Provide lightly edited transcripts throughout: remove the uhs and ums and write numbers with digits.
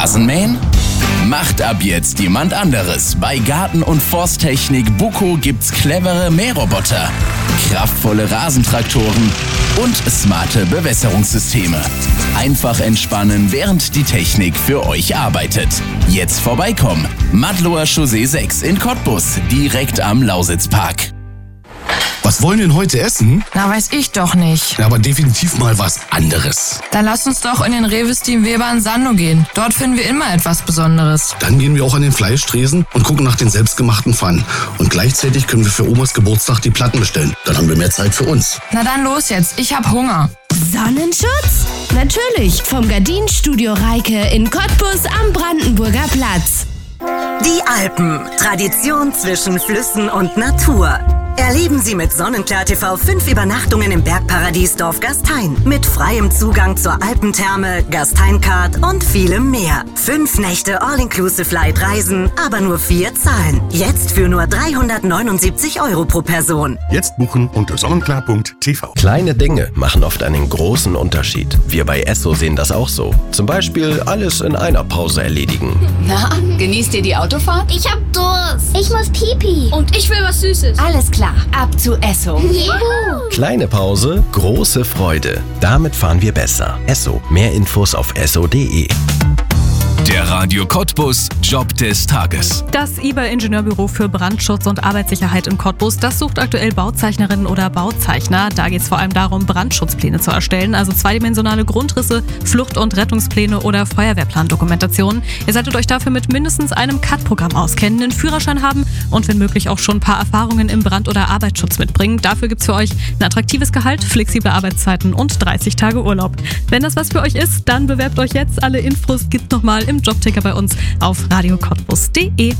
Rasenmähen? Macht ab jetzt jemand anderes. Bei Garten- und Forsttechnik Buco gibt's clevere Mähroboter, kraftvolle Rasentraktoren und smarte Bewässerungssysteme. Einfach entspannen, während die Technik für euch arbeitet. Jetzt vorbeikommen. Madloer Chaussee 6 in Cottbus, direkt am Lausitzpark. Was wollen wir denn heute essen? Na, weiß ich doch nicht. Ja, aber definitiv mal was anderes. Dann lass uns doch in den Rewe Team Weber in Sando gehen. Dort finden wir immer etwas Besonderes. Dann gehen wir auch an den Fleischtresen und gucken nach den selbstgemachten Pfannen. Und gleichzeitig können wir für Omas Geburtstag die Platten bestellen. Dann haben wir mehr Zeit für uns. Na dann los jetzt, ich hab Hunger. Sonnenschutz? Natürlich, vom Gardinenstudio Reike in Cottbus am Brandenburger Platz. Die Alpen. Tradition zwischen Flüssen und Natur. Erleben Sie mit Sonnenklar TV 5 Übernachtungen im Bergparadies Dorf Gastein. Mit freiem Zugang zur Alpentherme, Gastein-Card und vielem mehr. 5 Nächte All-Inclusive-Light-Reisen, aber nur 4 zahlen. Jetzt für nur 379 € pro Person. Jetzt buchen unter sonnenklar.tv. Kleine Dinge machen oft einen großen Unterschied. Wir bei Esso sehen das auch so. Zum Beispiel alles in einer Pause erledigen. Na, genießt ihr die Autofahrt? Ich hab Durst. Ich muss Pipi. Und ich will was Süßes. Alles klar, ab zu Esso. Juhu. Kleine Pause, große Freude. Damit fahren wir besser. Esso. Mehr Infos auf esso.de. Der Radio Cottbus Job des Tages. Das IBA-Ingenieurbüro für Brandschutz und Arbeitssicherheit in Cottbus, das sucht aktuell Bauzeichnerinnen oder Bauzeichner. Da geht es vor allem darum, Brandschutzpläne zu erstellen, also zweidimensionale Grundrisse, Flucht- und Rettungspläne oder Feuerwehrplandokumentationen. Ihr solltet euch dafür mit mindestens einem CAD-Programm auskennen, einen Führerschein haben und wenn möglich auch schon ein paar Erfahrungen im Brand- oder Arbeitsschutz mitbringen. Dafür gibt es für euch ein attraktives Gehalt, flexible Arbeitszeiten und 30 Tage Urlaub. Wenn das was für euch ist, dann bewerbt euch jetzt. Alle Infos gibt's nochmal im Jobticker bei uns auf radiocottbus.de.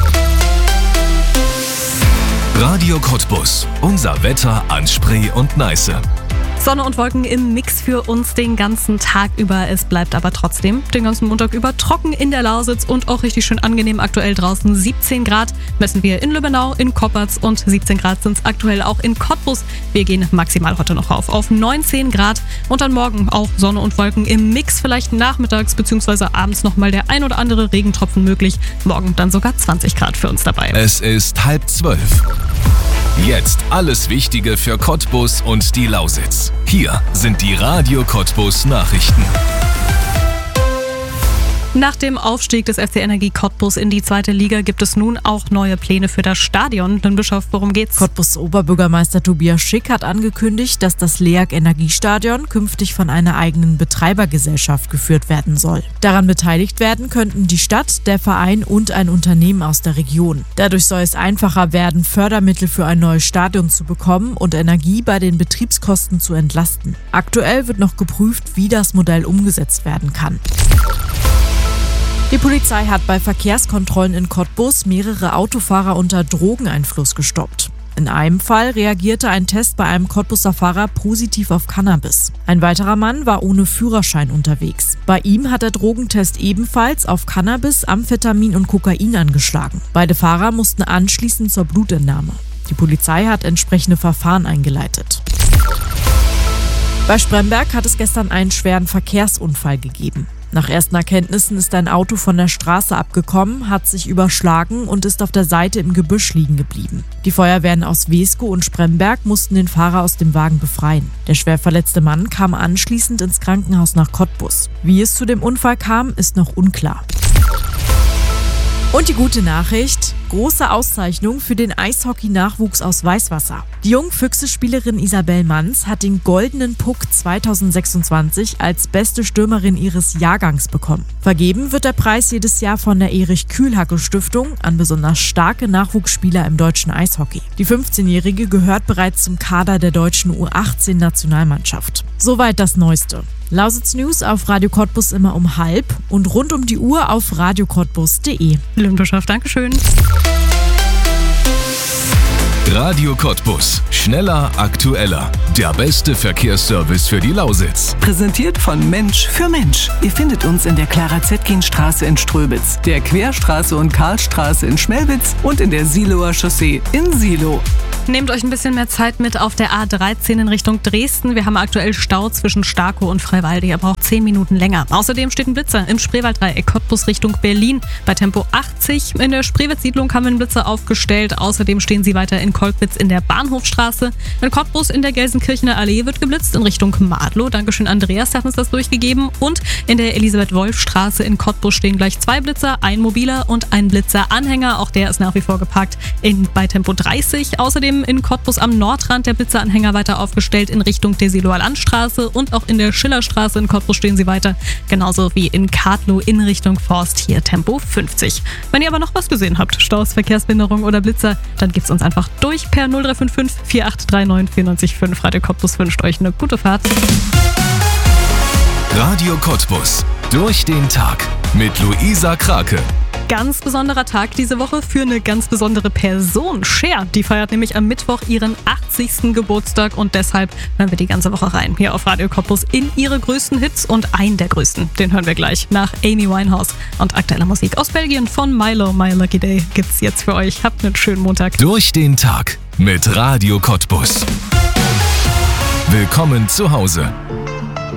Radio Cottbus. Unser Wetter an Spree und Neiße. Sonne und Wolken im Mix für uns den ganzen Tag über. Es bleibt aber trotzdem den ganzen Montag über trocken in der Lausitz und auch richtig schön angenehm aktuell draußen. 17 Grad messen wir in Lübbenau, in Koppertz und 17 Grad sind es aktuell auch in Cottbus. Wir gehen maximal heute noch auf 19 Grad und dann morgen auch Sonne und Wolken im Mix. Vielleicht nachmittags bzw. abends nochmal der ein oder andere Regentropfen möglich. Morgen dann sogar 20 Grad für uns dabei. Es ist 11:30. Jetzt alles Wichtige für Cottbus und die Lausitz. Hier sind die Radio Cottbus Nachrichten. Nach dem Aufstieg des FC Energie Cottbus in die 2. Liga gibt es nun auch neue Pläne für das Stadion. Lynn Bischof, worum geht's? Cottbus Oberbürgermeister Tobias Schick hat angekündigt, dass das LEAG Energiestadion künftig von einer eigenen Betreibergesellschaft geführt werden soll. Daran beteiligt werden könnten die Stadt, der Verein und ein Unternehmen aus der Region. Dadurch soll es einfacher werden, Fördermittel für ein neues Stadion zu bekommen und Energie bei den Betriebskosten zu entlasten. Aktuell wird noch geprüft, wie das Modell umgesetzt werden kann. Die Polizei hat bei Verkehrskontrollen in Cottbus mehrere Autofahrer unter Drogeneinfluss gestoppt. In einem Fall reagierte ein Test bei einem Cottbuser Fahrer positiv auf Cannabis. Ein weiterer Mann war ohne Führerschein unterwegs. Bei ihm hat der Drogentest ebenfalls auf Cannabis, Amphetamin und Kokain angeschlagen. Beide Fahrer mussten anschließend zur Blutentnahme. Die Polizei hat entsprechende Verfahren eingeleitet. Bei Spremberg hat es gestern einen schweren Verkehrsunfall gegeben. Nach ersten Erkenntnissen ist ein Auto von der Straße abgekommen, hat sich überschlagen und ist auf der Seite im Gebüsch liegen geblieben. Die Feuerwehren aus Weeskow und Spremberg mussten den Fahrer aus dem Wagen befreien. Der schwer verletzte Mann kam anschließend ins Krankenhaus nach Cottbus. Wie es zu dem Unfall kam, ist noch unklar. Und die gute Nachricht: große Auszeichnung für den Eishockey-Nachwuchs aus Weißwasser. Die Jungfüchse-Spielerin Isabel Manz hat den Goldenen Puck 2026 als beste Stürmerin ihres Jahrgangs bekommen. Vergeben wird der Preis jedes Jahr von der Erich-Kühlhacke-Stiftung an besonders starke Nachwuchsspieler im deutschen Eishockey. Die 15-Jährige gehört bereits zum Kader der deutschen U18-Nationalmannschaft. Soweit das Neueste. Lausitz News auf Radio Cottbus immer um 12:30 und rund um die Uhr auf radiocottbus.de. Lynn Bischof, Dankeschön. Radio Cottbus. Schneller, aktueller. Der beste Verkehrsservice für die Lausitz. Präsentiert von Mensch für Mensch. Ihr findet uns in der Clara-Zetkin-Straße in Ströbitz, der Querstraße und Karlstraße in Schmelwitz und in der Siloer Chaussee in Silo. Nehmt euch ein bisschen mehr Zeit mit auf der A13 in Richtung Dresden. Wir haben aktuell Stau zwischen Starkow und Freiwalde. Ihr braucht 10 Minuten länger. Außerdem steht ein Blitzer im Spreewalddreieck Cottbus Richtung Berlin bei Tempo 80. In der Spreewitz-Siedlung haben wir einen Blitzer aufgestellt. Außerdem stehen sie weiter in Kolkwitz in der Bahnhofstraße. In Cottbus in der Gelsenkirchener Allee wird geblitzt in Richtung Madlow. Dankeschön Andreas, der hat uns das durchgegeben. Und in der Elisabeth-Wolf-Straße in Cottbus stehen gleich 2 Blitzer, ein mobiler und ein Blitzer-Anhänger. Auch der ist nach wie vor geparkt bei Tempo 30. Außerdem in Cottbus am Nordrand der Blitzeranhänger weiter aufgestellt in Richtung der Siloer Landstraße und auch in der Schillerstraße in Cottbus stehen sie weiter, genauso wie in Kadlow in Richtung Forst, hier Tempo 50. Wenn ihr aber noch was gesehen habt, Staus, Verkehrsbehinderung oder Blitzer, dann gebt's uns einfach durch per 0355 4839 94.5. Radio Cottbus wünscht euch eine gute Fahrt. Radio Cottbus. Durch den Tag mit Luisa Krake. Ganz besonderer Tag diese Woche für eine ganz besondere Person. Cher, die feiert nämlich am Mittwoch ihren 80. Geburtstag und deshalb hören wir die ganze Woche rein hier auf Radio Cottbus in ihre größten Hits und einen der größten, den hören wir gleich nach Amy Winehouse und aktueller Musik aus Belgien von Milo. My Lucky Day gibt's jetzt für euch. Habt einen schönen Montag. Durch den Tag mit Radio Cottbus. Willkommen zu Hause.